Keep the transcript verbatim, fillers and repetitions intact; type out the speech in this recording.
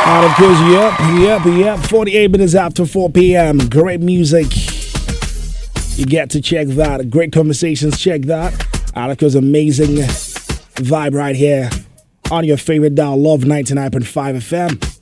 And of course, yep, yep, yep. forty-eight minutes after four p.m. Great music. You get to check that. Great conversations, check that. And of course, amazing vibe right here on your favorite dial, Love ninety-nine point five F M.